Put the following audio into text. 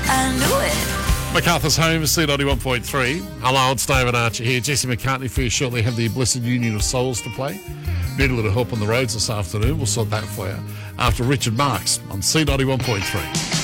I knew it. MacArthur's Home, C91.3. Hello, it's David Archer here. Jesse McCartney for you shortly. Have the Blessed Union of Souls to play. Need a little help on the roads this afternoon. We'll sort that for you after Richard Marx on C91.3.